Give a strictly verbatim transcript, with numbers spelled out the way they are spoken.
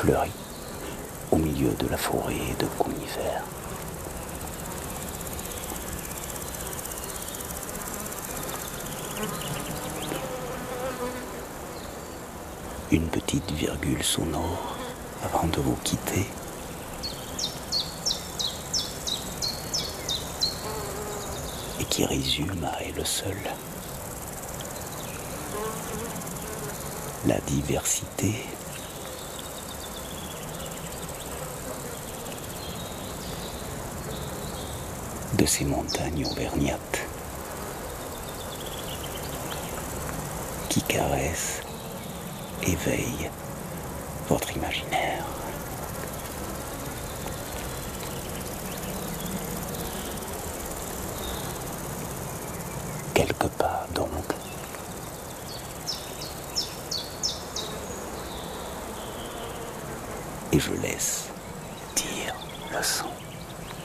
fleurit au milieu de la forêt de conifères. Une petite virgule sonore avant de vous quitter. Et qui résume à elle seule la diversité de ces montagnes auvergnates qui caressent, éveillent votre imaginaire. Quelques pas donc, et je laisse dire le son.